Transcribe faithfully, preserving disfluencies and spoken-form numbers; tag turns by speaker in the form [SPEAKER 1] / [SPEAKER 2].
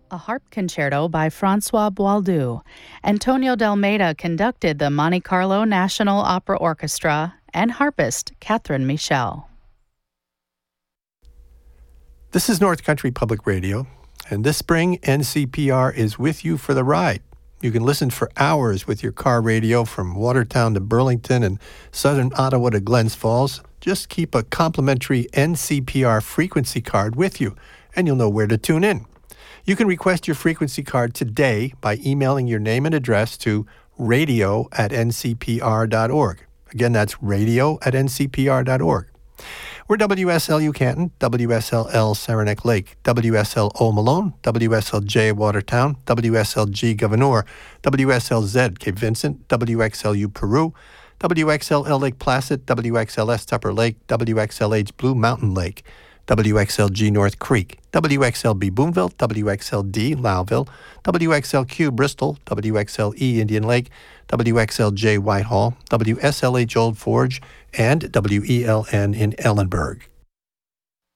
[SPEAKER 1] A harp concerto by Francois Boieldieu. Antonio Dalmeida conducted the Monte Carlo National Opera Orchestra, and harpist Catherine Michel.
[SPEAKER 2] This is North Country Public Radio, and this spring, N C P R is with you for the ride. You can listen for hours with your car radio from Watertown to Burlington and southern Ottawa to Glens Falls. Just keep a complimentary N C P R frequency card with you, and you'll know where to tune in. You can request your frequency card today by emailing your name and address to radio at n c p r dot org. Again, that's radio at n c p r dot org. We're W S L U Canton, W S L L Saranac Lake, W S L O Malone, W S L J Watertown, W S L G Gouverneur, W S L Z Cape Vincent, W X L U Peru, W X L L Lake Placid, W X L S Tupper Lake, W X L H Blue Mountain Lake, W X L G North Creek, W X L B Boonville, W X L D Lowville, W X L Q Bristol, W X L E Indian Lake, W X L J Whitehall, W S L H Old Forge, and W E L N in Ellenburg.